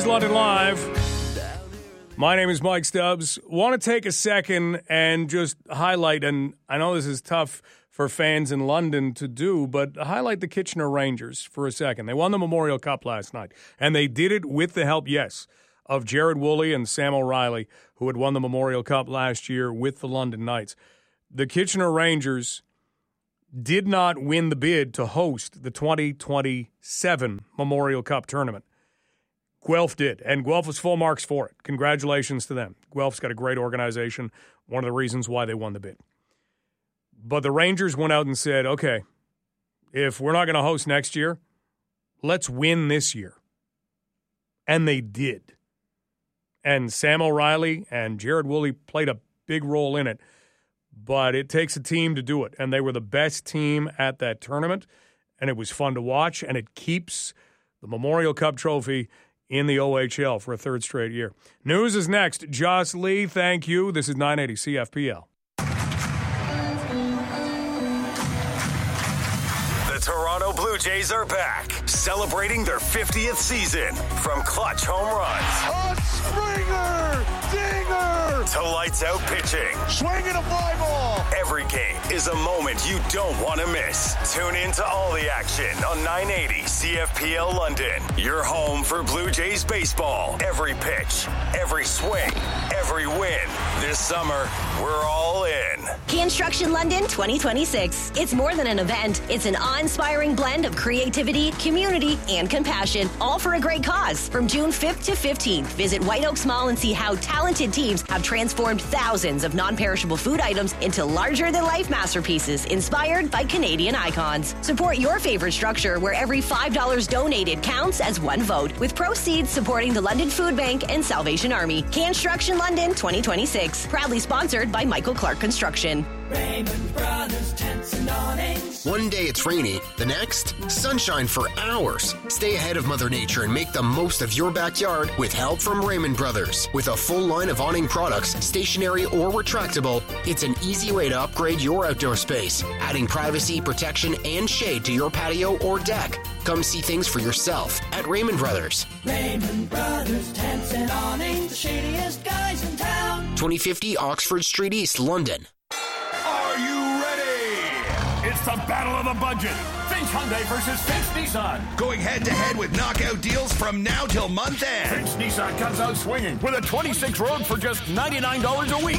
London Live. My name is Mike Stubbs. Want to take a second and just highlight, and I know this is tough for fans in London to do, but highlight the Kitchener Rangers for a second. They won the Memorial Cup last night, and they did it with the help, yes, of Jared Woolley and Sam O'Reilly, who had won the Memorial Cup last year with the London Knights. The Kitchener Rangers did not win the bid to host the 2027 Memorial Cup tournament. Guelph did, and Guelph was full marks for it. Congratulations to them. Guelph's got a great organization, one of the reasons why they won the bid. But the Rangers went out and said, okay, if we're not going to host next year, let's win this year. And they did. And Sam O'Reilly and Jared Woolley played a big role in it. But it takes a team to do it. And they were the best team at that tournament. And it was fun to watch. And it keeps the Memorial Cup trophy in the OHL for a third straight year. News is next. Joss Lee, thank you. This is 980 CFPL. The Toronto Blue Jays are back, celebrating their 50th season. From clutch home runs. A Springer! Dinger! To lights out pitching. Swinging a fly ball! Every game is a moment you don't want to miss. Tune in to all the action on 980 CFPL London. Your home for Blue Jays baseball. Every pitch, every swing, every win. This summer, we're all in. Construction London 2026. It's more than an event. It's an awe-inspiring blend of creativity, community, and compassion, all for a great cause. From June 5th to 15th, visit White Oaks Mall and see how talented teams have transformed thousands of non-perishable food items into larger-than-life masterpieces inspired by Canadian icons. Support your favorite structure where every $5 donated counts as one vote, with proceeds supporting the London Food Bank and Salvation Army. Construction London 2026. Proudly sponsored by Michael Clark Construction. Raymond Brothers Tents and Awnings. One day it's rainy, the next, sunshine for hours. Stay ahead of Mother Nature and make the most of your backyard with help from Raymond Brothers. With a full line of awning products, stationary or retractable, it's an easy way to upgrade your outdoor space, adding privacy, protection, and shade to your patio or deck. Come see things for yourself at Raymond Brothers. Raymond Brothers Tents and Awnings, the shadiest guys in town. 2050 Oxford Street East, London. Are you ready? It's the battle of the budget. Finch Hyundai versus Finch Nissan. Going head-to-head with knockout deals from now till month end. Finch Nissan comes out swinging with a 26 Road for just $99 a week.